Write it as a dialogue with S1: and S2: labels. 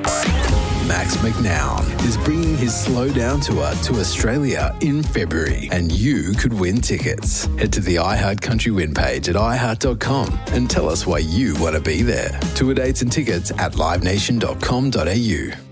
S1: Max McNown is bringing his Slow Down tour to Australia in February, and you could win tickets. Head to the iHeart Country Win page at iHeart.com and tell us why you want to be there. Tour dates and tickets at livenation.com.au.